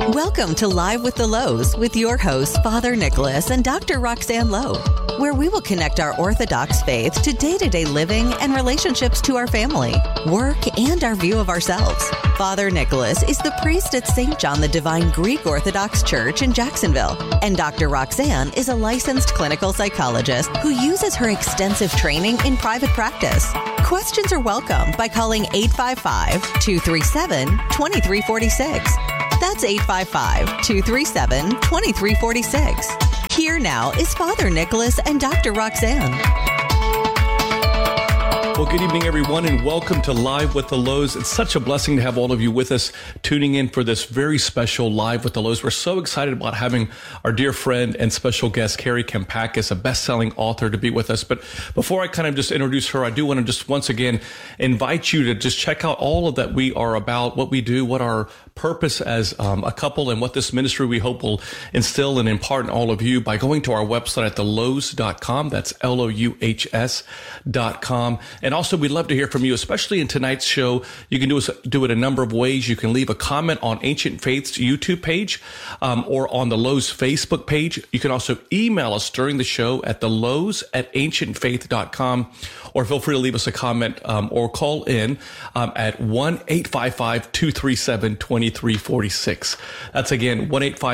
Welcome to Live with the Lows with your hosts, Father Nicholas and Dr. Roxanne Lowe, where we will connect our Orthodox faith to day-to-day living and relationships to our family, work, and our view of ourselves. Father Nicholas is the priest at St. John the Divine Greek Orthodox Church in Jacksonville, and Dr. Roxanne is a licensed clinical psychologist who uses her extensive training in private practice. Questions are welcome by calling 855-237-2346. That's 855-237-2346. Here now is Father Nicholas and Dr. Roxanne. Well, good evening, everyone, and welcome to Live with the Lows. It's such a blessing to have all of you with us tuning in for this very special Live with the Lows. We're so excited about having our dear friend and special guest, Carrie Kampakis, a best-selling author, to be with us. But before I kind of just introduce her, I do want to just once again invite you to just check out all of that we are about, what we do, what our purpose as a couple, and what this ministry we hope will instill and impart in all of you by going to our website at thelows.com. That's LOUHS.com. And also, we'd love to hear from you, especially in tonight's show. You can do it a number of ways. You can leave a comment on Ancient Faith's YouTube page or on the Lows Facebook page. You can also email us during the show at thelows@ancientfaith.com, or feel free to leave us a comment or call in at 1-855-237-2346. That's again,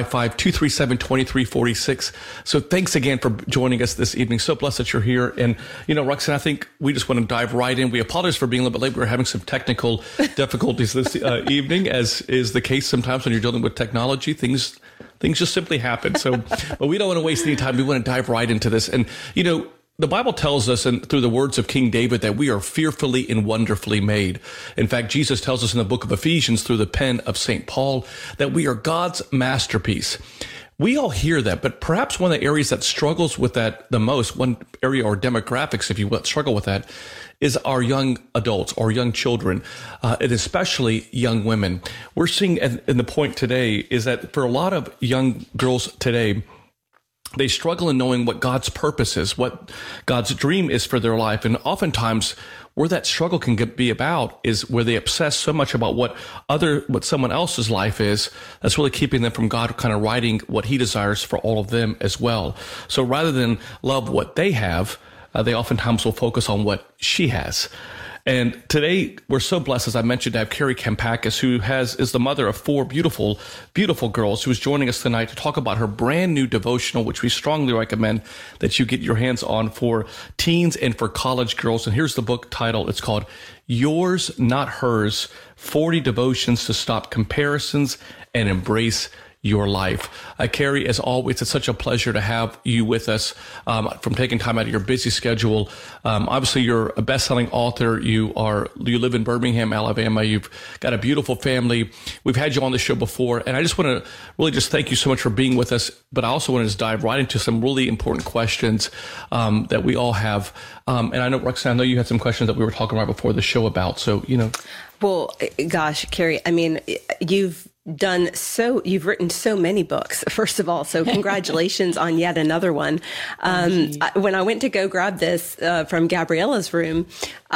1-855-237-2346. So thanks again for joining us this evening. So blessed that you're here. And, you know, Roxanne, I think we just want to dive right in. We apologize for being a little bit late. We're having some technical difficulties this evening, as is the case sometimes when you're dealing with technology. Things just simply happen. So, but we don't want to waste any time. We want to dive right into this. And, you know, the Bible tells us, and through the words of King David, that we are fearfully and wonderfully made. In fact, Jesus tells us in the book of Ephesians through the pen of St. Paul that we are God's masterpiece. We all hear that, but perhaps one of the areas that struggles with that the most, one area or demographics, if you will, struggle with that, is our young adults or young children, and especially young women. We're seeing, and the point today is that for a lot of young girls today, they struggle in knowing what God's purpose is, what God's dream is for their life. And oftentimes where that struggle can be about is where they obsess so much about what someone else's life is, that's really keeping them from God kind of writing what he desires for all of them as well. So rather than love what they have, they oftentimes will focus on what she has. And today, we're so blessed, as I mentioned, to have Carrie Kampakis, who is the mother of four beautiful, beautiful girls, who is joining us tonight to talk about her brand new devotional, which we strongly recommend that you get your hands on for teens and for college girls. And here's the book title. It's called Yours, Not Hers, 40 Devotions to Stop Comparisons and Embrace Your Life. Carrie, as always, it's such a pleasure to have you with us, from taking time out of your busy schedule. Obviously, you're a best-selling author. You live in Birmingham, Alabama. You've got a beautiful family. We've had you on the show before, and I just want to really just thank you so much for being with us. But I also want to just dive right into some really important questions that we all have. And I know, Roxanne, you had some questions that we were talking about before the show about. So, you know. Well, gosh, Carrie, I mean, you've written so many books, first of all, so congratulations on yet another one. When I went to go grab this from Gabriella's room,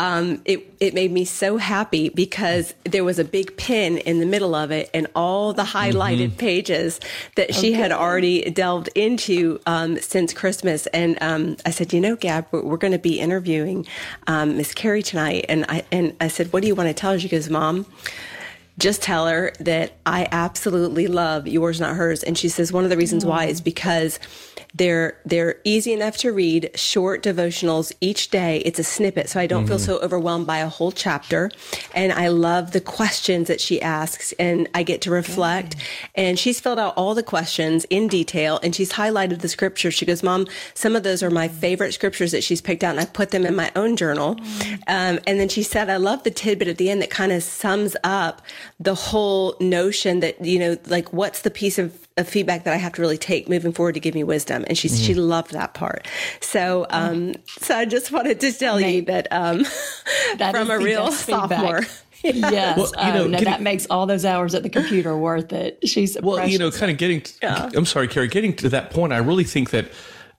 it made me so happy because there was a big pin in the middle of it and all the highlighted pages that she had already delved into since Christmas. And I said, you know, Gab, we're going to be interviewing Miss Carrie tonight. And I said, what do you want to tell her? She goes, Mom, just tell her that I absolutely love Yours, Not Hers. And she says one of the reasons why is because they're easy enough to read, short devotionals each day. It's a snippet, so I don't feel so overwhelmed by a whole chapter. And I love the questions that she asks, and I get to reflect. And she's filled out all the questions in detail, and she's highlighted the scriptures. She goes, Mom, some of those are my favorite scriptures that she's picked out, and I put them in my own journal. And then she said, I love the tidbit at the end that kind of sums up the whole notion that, you know, like, what's the piece of feedback that I have to really take moving forward to give me wisdom. And she loved that part. So, so I just wanted to tell you that, that from a real sophomore. Yes. Well, that makes all those hours at the computer worth it. She's well, precious. Kind of getting, I'm sorry, Carrie, getting to that point, I really think that,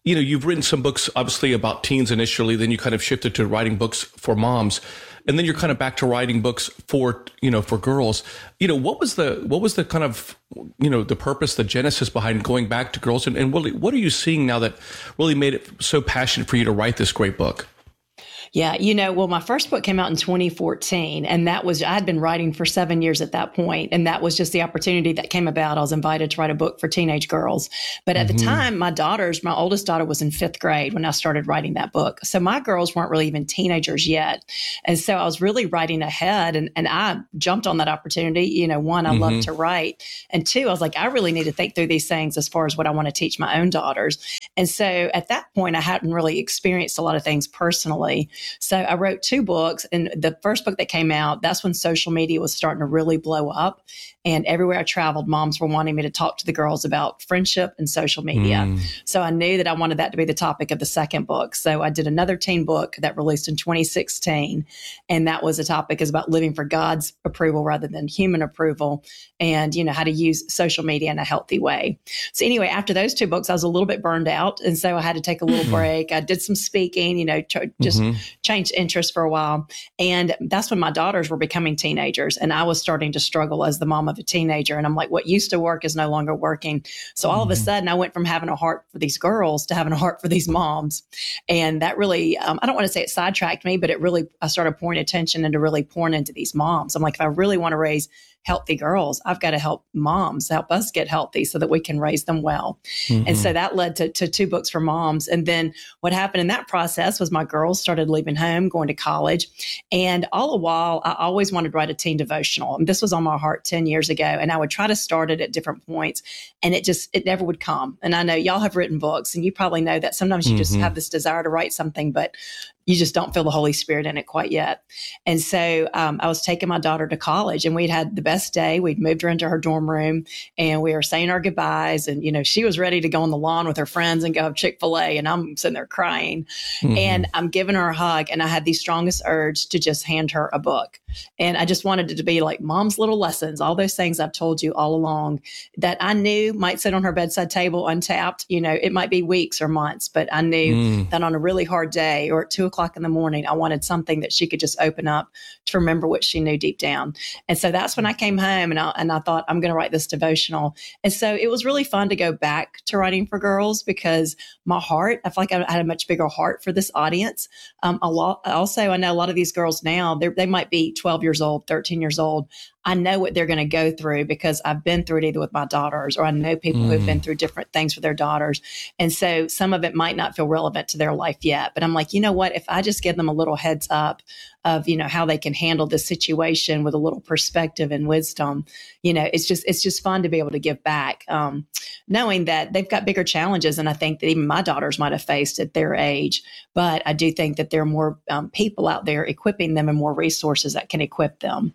you've written some books, obviously, about teens initially, then you kind of shifted to writing books for moms. And then you're kind of back to writing books for girls. What was the kind of, the purpose, the genesis behind going back to girls? And what are you seeing now that really made it so passionate for you to write this great book? Yeah. Well, my first book came out in 2014, and I had been writing for 7 years at that point. And that was just the opportunity that came about. I was invited to write a book for teenage girls. But at the time, my oldest daughter was in 5th grade when I started writing that book. So my girls weren't really even teenagers yet. And so I was really writing ahead, and I jumped on that opportunity. One, I love to write. And two, I was like, I really need to think through these things as far as what I want to teach my own daughters. And so at that point, I hadn't really experienced a lot of things personally. So I wrote 2 books, and the first book that came out, that's when social media was starting to really blow up. And everywhere I traveled, moms were wanting me to talk to the girls about friendship and social media. So I knew that I wanted that to be the topic of the second book. So I did another teen book that released in 2016. And that was a topic is about living for God's approval rather than human approval, and, how to use social media in a healthy way. So anyway, after those 2 books, I was a little bit burned out. And so I had to take a little break. I did some speaking, just changed interest for a while. And that's when my daughters were becoming teenagers, and I was starting to struggle as the mom of a teenager. And I'm like, what used to work is no longer working. So all of a sudden I went from having a heart for these girls to having a heart for these moms. And that really, I don't want to say it sidetracked me, but I started pouring attention into really pouring into these moms. I'm like, if I really want to raise healthy girls, I've got to help moms, help us get healthy so that we can raise them well. And so that led to 2 books for moms. And then what happened in that process was my girls started leaving home, going to college. And all the while, I always wanted to write a teen devotional. And this was on my heart 10 years ago. And I would try to start it at different points, and it never would come. And I know y'all have written books, and you probably know that sometimes you just have this desire to write something, but you just don't feel the Holy Spirit in it quite yet. And so I was taking my daughter to college, and we'd had the best day. We'd moved her into her dorm room, and we were saying our goodbyes. And, she was ready to go on the lawn with her friends and go have Chick-fil-A. And I'm sitting there crying, and I'm giving her a hug. And I had the strongest urge to just hand her a book. And I just wanted it to be like Mom's Little Lessons, all those things I've told you all along that I knew might sit on her bedside table untapped. It might be weeks or months, but I knew that on a really hard day or at 2:00 in the morning, I wanted something that she could just open up to remember what she knew deep down. And so that's when I came home, and I thought, I'm going to write this devotional. And so it was really fun to go back to writing for girls, because my heart, I feel like I had a much bigger heart for this audience. Also, I know a lot of these girls now, they might be 12 years old, 13 years old. I know what they're going to go through because I've been through it either with my daughters, or I know people who have been through different things with their daughters. And so some of it might not feel relevant to their life yet. But I'm like, you know what? If I just give them a little heads up of, how they can handle the situation with a little perspective and wisdom, it's just fun to be able to give back, knowing that they've got bigger challenges. And I think that even my daughters might have faced at their age. But I do think that there are more people out there equipping them and more resources that can equip them.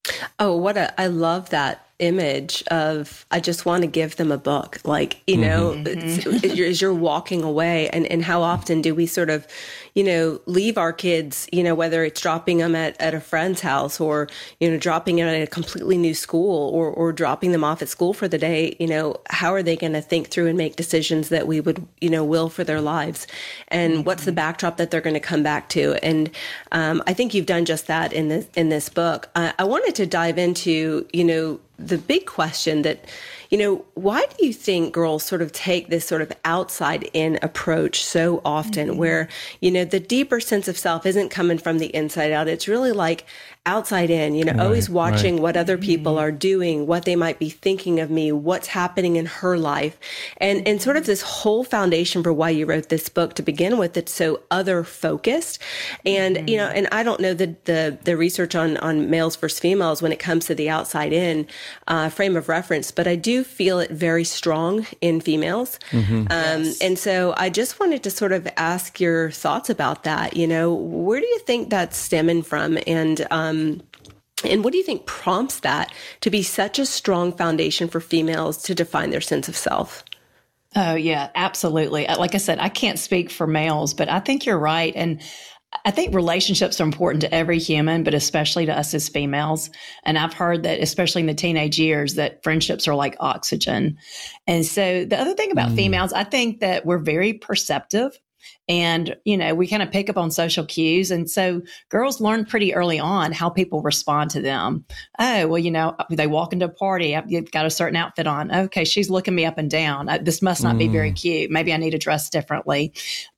Oh, I love that image of, I just want to give them a book. Like, as you're walking away, and how often do we sort of, leave our kids, whether it's dropping them at a friend's house, or, dropping them at a completely new school, or dropping them off at school for the day. How are they going to think through and make decisions that we would, will for their lives? And what's the backdrop that they're going to come back to? And I think you've done just that in this book. I wanted to dive into, the big question that, why do you think girls sort of take this sort of outside in approach so often, where, the deeper sense of self isn't coming from the inside out? It's really like outside in, always watching what other people are doing, what they might be thinking of me, what's happening in her life. And sort of this whole foundation for why you wrote this book to begin with, it's so other focused. And, and I don't know the research on males versus females when it comes to the outside in frame of reference, but I do feel it very strong in females. And so I just wanted to sort of ask your thoughts about that. Where do you think that's stemming from? And what do you think prompts that to be such a strong foundation for females to define their sense of self? Oh, yeah, absolutely. Like I said, I can't speak for males, but I think you're right. And I think relationships are important to every human, but especially to us as females. And I've heard that, especially in the teenage years, that friendships are like oxygen. And so the other thing about females, I think that we're very perceptive. And, we kind of pick up on social cues. And so girls learn pretty early on how people respond to them. Oh, well, they walk into a party, you've got a certain outfit on. Okay, she's looking me up and down. This must not be very cute. Maybe I need to dress differently.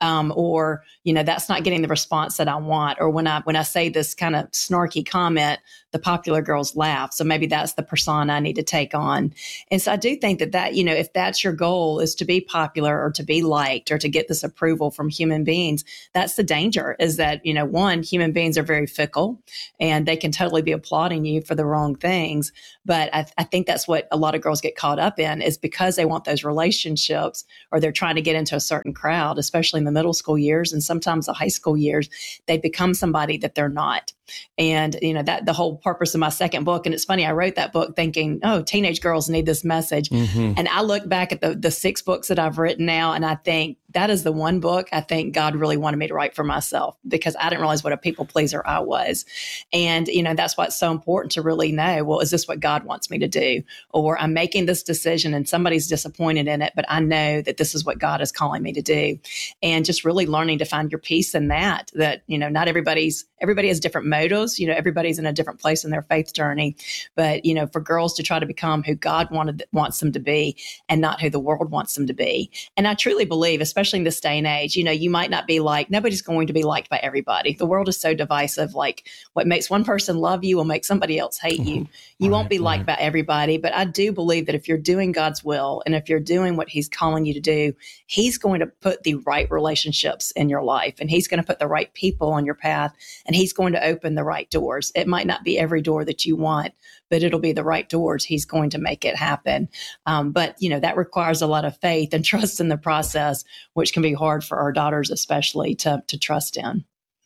Or, that's not getting the response that I want. Or when I say this kind of snarky comment, the popular girls laugh. So maybe that's the persona I need to take on. And so I do think that, if that's your goal, is to be popular or to be liked or to get this approval from human beings, that's the danger, is that, one, human beings are very fickle and they can totally be applauding you for the wrong things. But I think that's what a lot of girls get caught up in, is because they want those relationships, or they're trying to get into a certain crowd, especially in the middle school years and sometimes the high school years, they become somebody that they're not. And, that the whole purpose of my second book. And it's funny, I wrote that book thinking, oh, teenage girls need this message. And I look back at the 6 books that I've written now, and I think that is the one book I think God really wanted me to write for myself, because I didn't realize what a people pleaser I was. And, that's why it's so important to really know, well, is this what God wants me to do? Or I'm making this decision and somebody's disappointed in it, but I know that this is what God is calling me to do. And just really learning to find your peace in that, not everybody has different motives. Everybody's in a different place in their faith journey. But, for girls to try to become who God wants them to be and not who the world wants them to be. And I truly believe, especially in this day and age, you might not be liked. Nobody's going to be liked by everybody. The world is so divisive. Like, what makes one person love you will make somebody else hate you. You won't be liked by everybody. But I do believe that if you're doing God's will and if you're doing what He's calling you to do, He's going to put the right relationships in your life, and He's going to put the right people on your path, and He's going to open the right doors. It might not be every door that you want, but it'll be the right doors. He's going to make it happen. But that requires a lot of faith and trust in the process, which can be hard for our daughters, especially to trust in.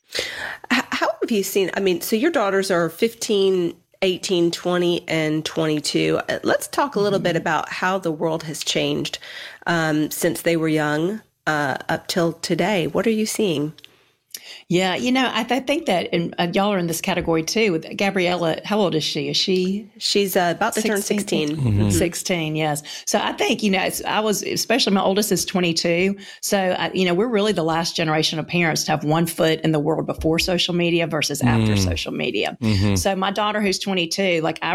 How have you seen, so your daughters are 15, 18, 20, and 22. Let's talk a little bit about how the world has changed since they were young up till today. What are you seeing? Yeah, I think that y'all are in this category too. With Gabriella, how old is she? She's about to turn 16. 16, yes. So I think, I was, especially my oldest is 22. So, we're really the last generation of parents to have one foot in the world before social media versus after social media. So my daughter, who's 22, I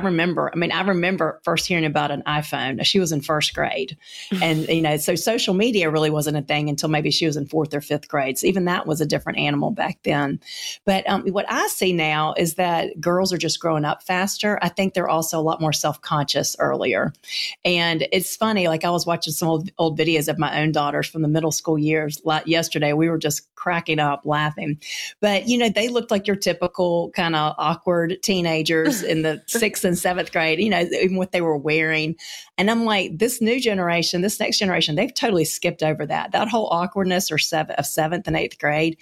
remember first hearing about an iPhone. She was in first grade. And, so social media really wasn't a thing until maybe she was in 4th or 5th grade. So even that was a different animal back then. But what I see now is that girls are just growing up faster. I think they're also a lot more self-conscious earlier. And it's funny, I was watching some old videos of my own daughters from the middle school years. Yesterday, we were just cracking up, laughing. But, they looked like your typical kind of awkward teenagers in the 6th and 7th grade, even what they were wearing. And I'm like, this next generation, they've totally skipped over that. That whole awkwardness of 7th and 8th grade.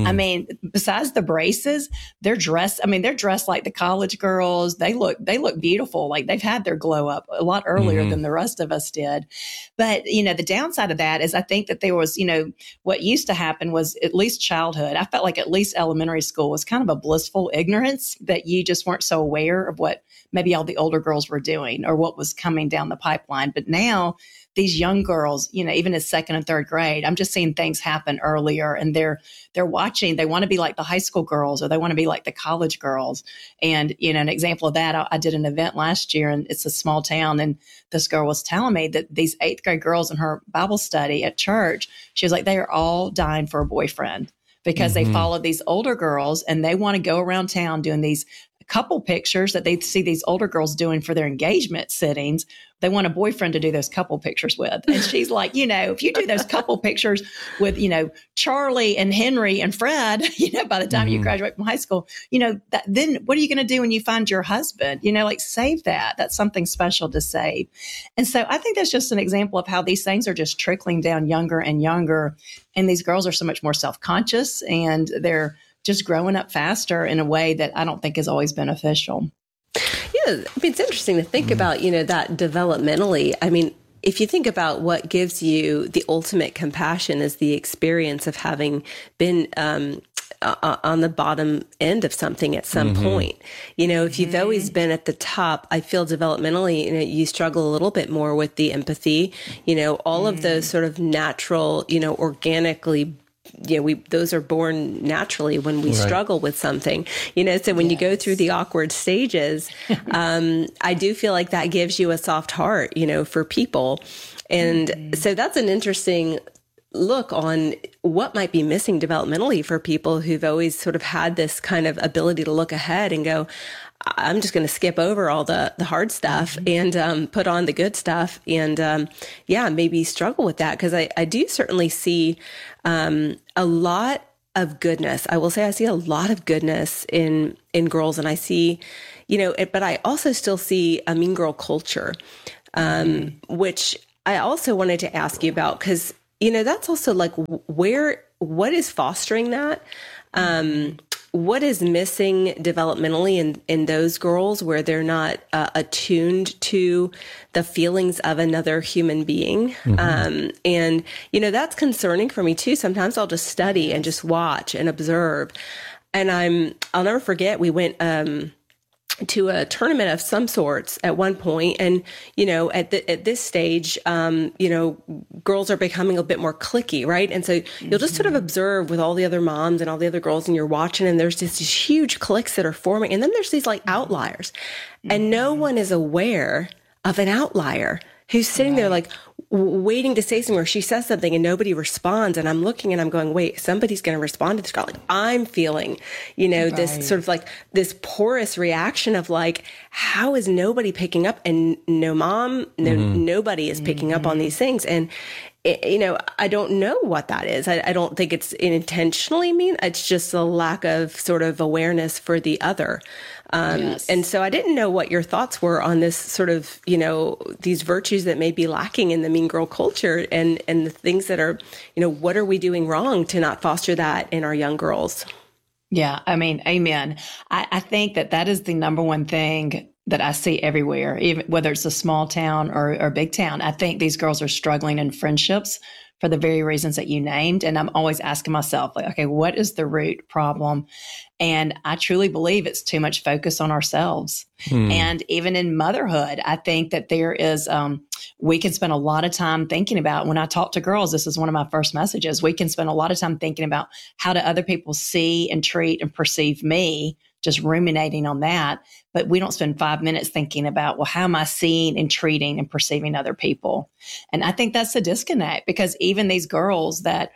Besides the braces, they're dressed like the college girls. They look beautiful. Like they've had their glow up a lot earlier than the rest of us did. But, the downside of that is I think that there was, what used to happen was at least childhood. I felt like at least elementary school was kind of a blissful ignorance that you just weren't so aware of what maybe all the older girls were doing or what was coming down the pipeline. But now these young girls, even in 2nd and 3rd grade, I'm just seeing things happen earlier, and they're watching, they want to be like the high school girls or they want to be like the college girls. And, an example of that, I did an event last year, and it's a small town. And this girl was telling me that these 8th grade girls in her Bible study at church, she was like, they are all dying for a boyfriend because they follow these older girls and they want to go around town doing these couple pictures that they see these older girls doing for their engagement sittings. They want a boyfriend to do those couple pictures with. And she's like, if you do those couple pictures with, Charlie and Henry and Fred, by the time you graduate from high school, then what are you going to do when you find your husband? Save that. That's something special to save. And so I think that's just an example of how these things are just trickling down younger and younger. And these girls are so much more self-conscious, and they're just growing up faster in a way that I don't think is always beneficial. Yeah, it's interesting to think about, that developmentally. If you think about what gives you the ultimate compassion is the experience of having been on the bottom end of something at some point. If you've always been at the top, I feel developmentally, you struggle a little bit more with the empathy, all of those sort of natural, organically, those are born naturally when we struggle with something, so when you go through the awkward stages, I do feel like that gives you a soft heart, for people. And so that's an interesting look on what might be missing developmentally for people who've always sort of had this kind of ability to look ahead and go, I'm just going to skip over all the hard stuff and put on the good stuff. And maybe struggle with that, because I do certainly see a lot of goodness. I will say I see a lot of goodness in girls, and I see, but I also still see a mean girl culture, which I also wanted to ask you about, because that's also like what is fostering that? What is missing developmentally in those girls where they're not attuned to the feelings of another human being? And, that's concerning for me too. Sometimes I'll just study and just watch and observe. And I'll never forget, we went, to a tournament of some sorts at one point. And, at this stage, girls are becoming a bit more cliquey, right? And so you'll just sort of observe with all the other moms and all the other girls, and you're watching, and there's just these huge cliques that are forming. And then there's these like outliers, and no one is aware of an outlier who's sitting there like waiting to say something, or she says something and nobody responds. And I'm looking and I'm going, wait, somebody's going to respond to this girl. Like, I'm feeling, this sort of like this porous reaction of like, how is nobody picking up? And no mom, nobody is picking up on these things. And, I don't know what that is. I don't think it's intentionally mean. It's just a lack of sort of awareness for the other. And so I didn't know what your thoughts were on this sort of, these virtues that may be lacking in the mean girl culture, and the things that are, what are we doing wrong to not foster that in our young girls? Yeah, I mean, amen. I think that is the number one thing that I see everywhere, even whether it's a small town or a big town. I think these girls are struggling in friendships for the very reasons that you named. And I'm always asking myself, like, okay, what is the root problem? And I truly believe it's too much focus on ourselves. And even in motherhood, I think that there is, we can spend a lot of time thinking about, when I talk to girls, this is one of my first messages, we can spend a lot of time thinking about how do other people see and treat and perceive me, just ruminating on that. But we don't spend 5 minutes thinking about, well, how am I seeing and treating and perceiving other people? And I think that's the disconnect, because even these girls that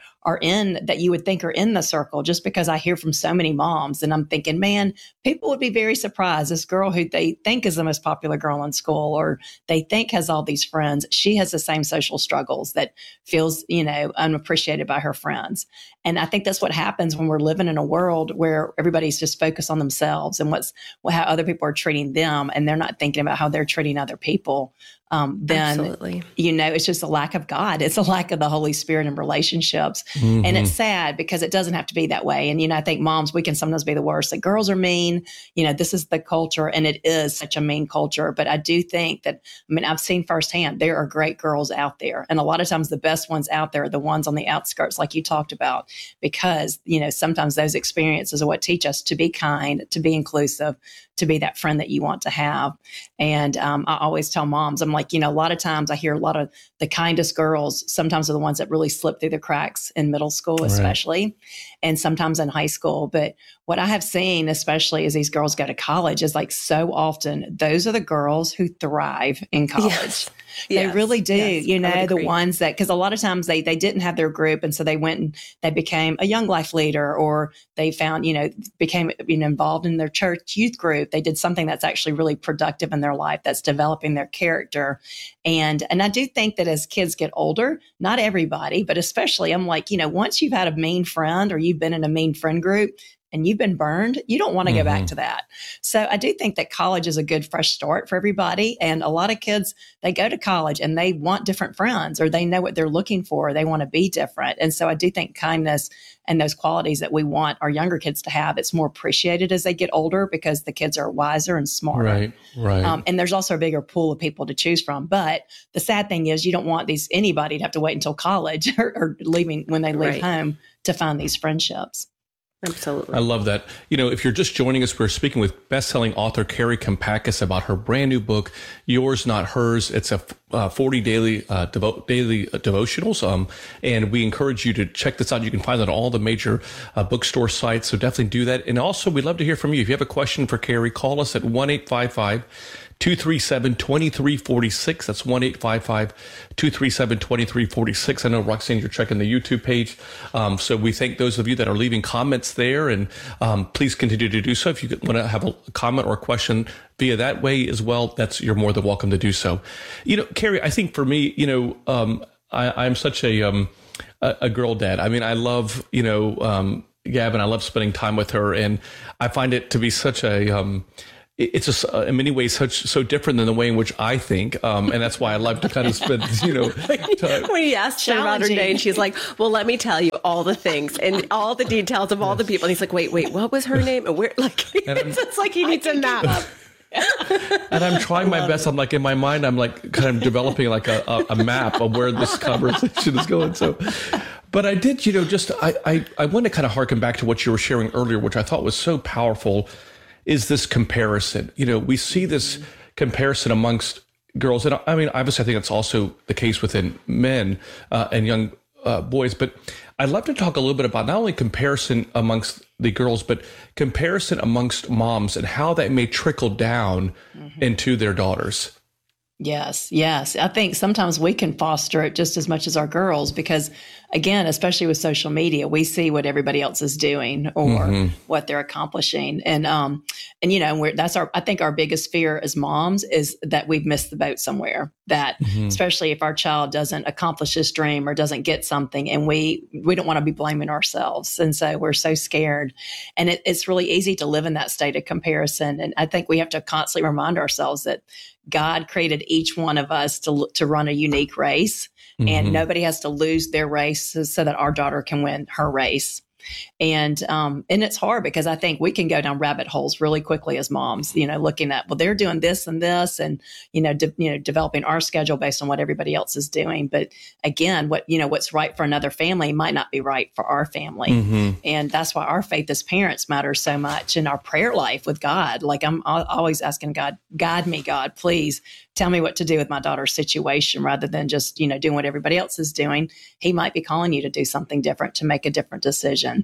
you would think are in the circle, just because I hear from so many moms, and I'm thinking, man, people would be very surprised. This girl who they think is the most popular girl in school, or they think has all these friends, she has the same social struggles, that feels, unappreciated by her friends. And I think that's what happens when we're living in a world where everybody's just focused on themselves and how other people are treating them, and they're not thinking about how they're treating other people. Then, Absolutely. It's just a lack of God. It's a lack of the Holy Spirit in relationships. And it's sad, because it doesn't have to be that way. And, I think moms, we can sometimes be the worst. Like, girls are mean, this is the culture, and it is such a mean culture. But I do think that, I've seen firsthand, there are great girls out there. And a lot of times the best ones out there are the ones on the outskirts, like you talked about, because, sometimes those experiences are what teach us to be kind, to be inclusive, to be that friend that you want to have. And I always tell moms, I'm like, a lot of times I hear a lot of the kindest girls sometimes are the ones that really slip through the cracks in middle school, especially, and sometimes in high school. But what I have seen, especially as these girls go to college, is like so often those are the girls who thrive in college. Yes. They really do. Yes, the ones that, because a lot of times they didn't have their group. And so they went and they became a Young Life leader, or they found, became involved in their church youth group. They did something that's actually really productive in their life, that's developing their character. And I do think that as kids get older, not everybody, but especially, I'm like, once you've had a mean friend, or you've been in a mean friend group, and you've been burned, you don't want to go back to that. So I do think that college is a good fresh start for everybody. And a lot of kids, they go to college and they want different friends, or they know what they're looking for. They want to be different. And so I do think kindness and those qualities that we want our younger kids to have, it's more appreciated as they get older, because the kids are wiser and smarter. Right. And there's also a bigger pool of people to choose from. But the sad thing is, you don't want anybody to have to wait until college or leaving when they leave home to find these friendships. Absolutely. I love that. If you're just joining us, we're speaking with best-selling author Carrie Kompakis about her brand new book, Yours Not Hers. It's a 40 daily devotionals. And we encourage you to check this out. You can find it on all the major bookstore sites. So definitely do that. And also, we'd love to hear from you. If you have a question for Carrie, call us at 1-855-237-2346. That's 1-855-237-2346. I know, Roxanne, you're checking the YouTube page. So we thank those of you that are leaving comments there. And please continue to do so. If you want to have a comment or a question via that way as well, you're more than welcome to do so. Carrie, I think for me, I'm such a girl dad. I mean, I love, Gavin, I love spending time with her. And I find it to be such a... it's just in many ways so different than the way in which I think. And that's why I love to kind of spend, time. When you asked her about her day, and she's like, well, let me tell you all the things and all the details of all the people. And he's like, wait, what was her name? And where, it's like he needs a map. And I'm trying my best. I'm like, in my mind, I'm like kind of developing like a map of where this conversation is going. So, but I did, I want to kind of harken back to what you were sharing earlier, which I thought was so powerful, is this comparison. We see this comparison amongst girls. And I mean, obviously, I think it's also the case within men and young boys. But I'd love to talk a little bit about not only comparison amongst the girls, but comparison amongst moms and how that may trickle down into their daughters. Yes. I think sometimes we can foster it just as much as our girls because, again, especially with social media, we see what everybody else is doing or what they're accomplishing. And I think our biggest fear as moms is that we've missed the boat somewhere, that especially if our child doesn't accomplish this dream or doesn't get something, and we don't want to be blaming ourselves. And so we're so scared. And it's really easy to live in that state of comparison. And I think we have to constantly remind ourselves that God created each one of us to run a unique race, and nobody has to lose their race so that our daughter can win her race. And it's hard because I think we can go down rabbit holes really quickly as moms, looking at, well, they're doing this and this and, developing our schedule based on what everybody else is doing. But again, what's right for another family might not be right for our family. And that's why our faith as parents matters so much in our prayer life with God. Like I'm always asking God, guide me, God, please tell me what to do with my daughter's situation rather than just, doing what everybody else is doing. He might be calling you to do something different, to make a different decision.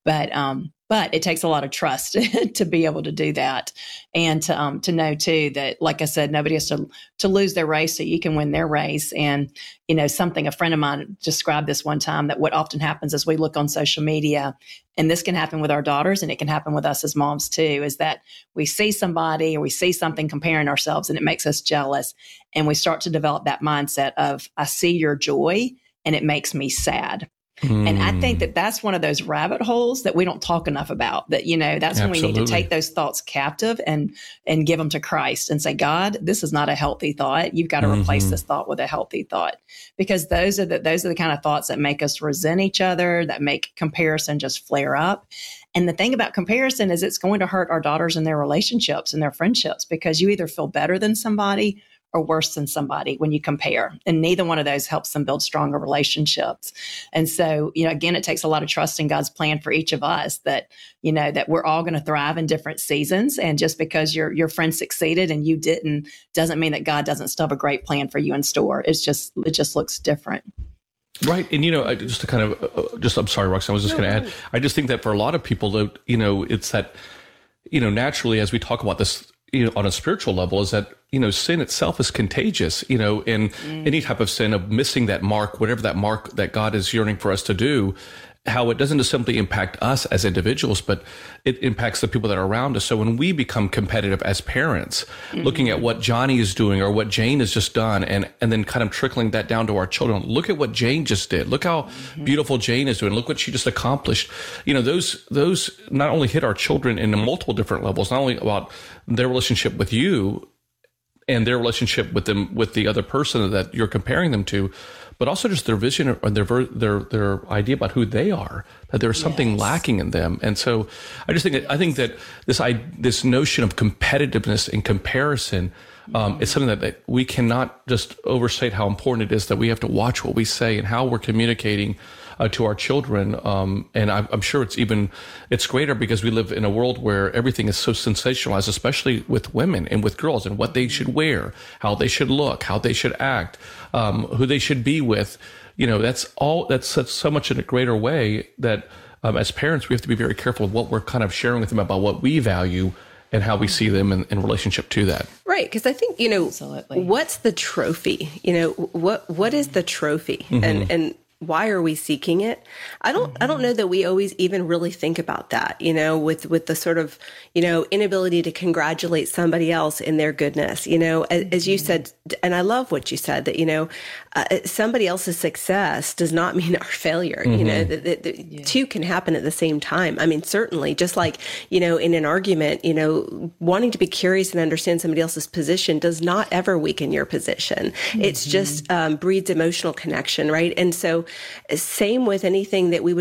But it takes a lot of trust to be able to do that, and to know too that, like I said, nobody has to lose their race so you can win their race. And something a friend of mine described this one time, that what often happens is we look on social media, and this can happen with our daughters, and it can happen with us as moms too, is that we see somebody or we see something comparing ourselves, and it makes us jealous, and we start to develop that mindset of, I see your joy and it makes me sad. And I think that that's one of those rabbit holes that we don't talk enough about, that, that's when we need to take those thoughts captive and give them to Christ and say, God, this is not a healthy thought. You've got to replace this thought with a healthy thought, because those are the kind of thoughts that make us resent each other, that make comparison just flare up. And the thing about comparison is it's going to hurt our daughters in their relationships and their friendships, because you either feel better than somebody or worse than somebody when you compare. And neither one of those helps them build stronger relationships. And so, again, it takes a lot of trust in God's plan for each of us, that, that we're all going to thrive in different seasons. And just because your friend succeeded and you didn't, doesn't mean that God doesn't still have a great plan for you in store. It just looks different. Right. And, just to kind of, I'm sorry, Roxanne, I was just going to add, I just think that for a lot of people, that, it's that, naturally, as we talk about this, on a spiritual level, is that, sin itself is contagious, and any type of sin of missing that mark, whatever that mark that God is yearning for us to do, how it doesn't just simply impact us as individuals, but it impacts the people that are around us. So when we become competitive as parents, looking at what Johnny is doing or what Jane has just done, and then kind of trickling that down to our children, look at what Jane just did. Look how beautiful Jane is doing. Look what she just accomplished. Those not only hit our children in multiple different levels, not only about their relationship with you and their relationship with them, with the other person that you're comparing them to, but also just their vision and their idea about who they are, that there's something lacking in them. And so I think that this notion of competitiveness and comparison It's something that we cannot just overstate how important it is that we have to watch what we say and how we're communicating to our children. And I'm sure it's greater because we live in a world where everything is so sensationalized, especially with women and with girls, and what they should wear, how they should look, how they should act, who they should be with. That's so much in a greater way that as parents, we have to be very careful of what we're kind of sharing with them about what we value and how we see them in relationship to that. Right. Because I think, Absolutely. What's the trophy? What is the trophy? And why are we seeking it? I don't know that we always even really think about that, with the sort of, inability to congratulate somebody else in their goodness, as you said, and I love what you said, that, somebody else's success does not mean our failure, the two can happen at the same time. I mean, certainly, just like, in an argument, wanting to be curious and understand somebody else's position does not ever weaken your position. It's just breeds emotional connection, right? And so same with anything that we would